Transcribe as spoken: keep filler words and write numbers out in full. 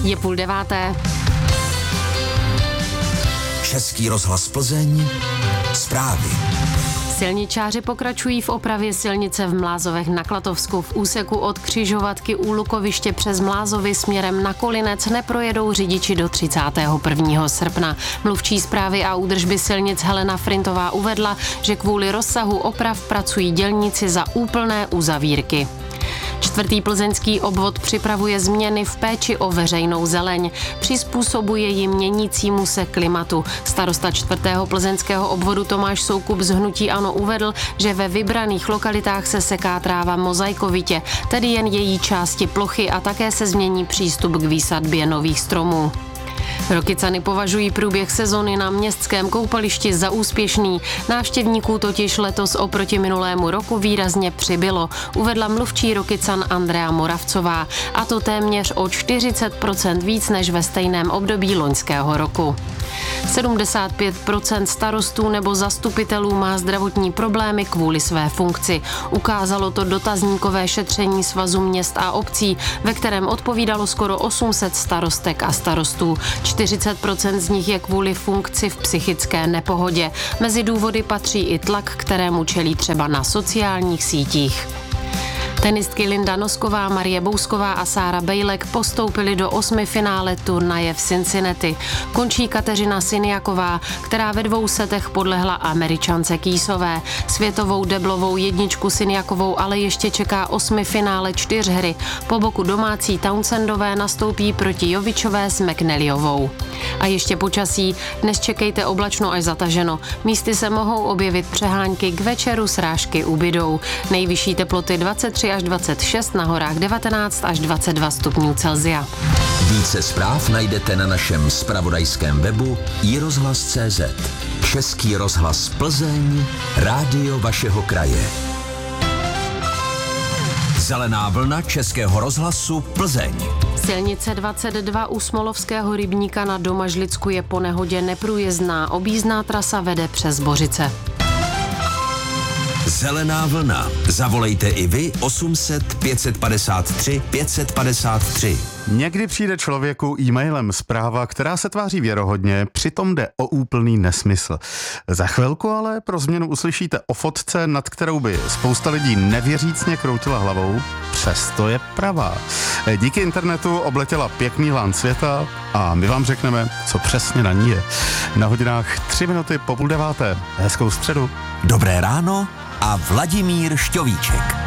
Je půl deváté. Český rozhlas Plzeň. Zprávy. Silničáři pokračují v opravě silnice v Mlázovech na Klatovsku. V úseku od křižovatky u Lukoviště přes Mlázovy směrem na Kolinec neprojedou řidiči do třicátého prvního srpna. Mluvčí správy a údržby silnic Helena Frintová uvedla, že kvůli rozsahu oprav pracují dělníci za úplné uzavírky. Čtvrtý plzeňský obvod připravuje změny v péči o veřejnou zeleň. Přizpůsobuje ji měnícímu se klimatu. Starosta čtvrtého plzeňského obvodu Tomáš Soukup z hnutí ANO uvedl, že ve vybraných lokalitách se seká tráva mozaikovitě, tedy jen její části plochy, a také se změní přístup k výsadbě nových stromů. Rokycany považují průběh sezony na městském koupališti za úspěšný. Návštěvníků totiž letos oproti minulému roku výrazně přibylo, uvedla mluvčí Rokycan Andrea Moravcová, a to téměř o čtyřicet procent víc než ve stejném období loňského roku. sedmdesát pět procent starostů nebo zastupitelů má zdravotní problémy kvůli své funkci. Ukázalo to dotazníkové šetření Svazu měst a obcí, ve kterém odpovídalo skoro osm set starostek a starostů. čtyřicet procent z nich je kvůli funkci v psychické nepohodě. Mezi důvody patří i tlak, kterému čelí třeba na sociálních sítích. Tenistky Linda Nosková, Marie Bousková a Sára Bejlek postoupily do osmifinále turnaje v Cincinnati. Končí Kateřina Siniaková, která ve dvou setech podlehla Američance Kýsové. Světovou deblovou jedničku Siniakovou ale ještě čeká osmifinále čtyřhry. Po boku domácí Townsendové nastoupí proti Jovičové s McNallyovou. A ještě počasí. Dnes čekejte oblačno až zataženo. Místy se mohou objevit přehánky, k večeru srážky ubydou. Nejvyšší teploty dvacet tři až dvacet šest, na horách devatenáct až dvacet dva stupňů Celsia. Více zpráv najdete na našem zpravodajském webu i rozhlas tečka cé zet. Český rozhlas Plzeň, rádio vašeho kraje. Zelená vlna Českého rozhlasu Plzeň. Silnice dvacet dva u Smolovského rybníka na Domažlicku je po nehodě neprůjezdná. Objízdná trasa vede přes Bořice. Zelená vlna. Zavolejte i vy osm set pět set padesát tři pět set padesát tři. Někdy přijde člověku e-mailem zpráva, která se tváří věrohodně, přitom jde o úplný nesmysl. Za chvilku ale pro změnu uslyšíte o fotce, nad kterou by spousta lidí nevěřícně kroutila hlavou, přesto je pravá. Díky internetu obletěla pěkný lán světa a my vám řekneme, co přesně na ní je. Na hodinách tři minuty po půl deváté. Hezkou středu. Dobré ráno a Vladimír Šťovíček.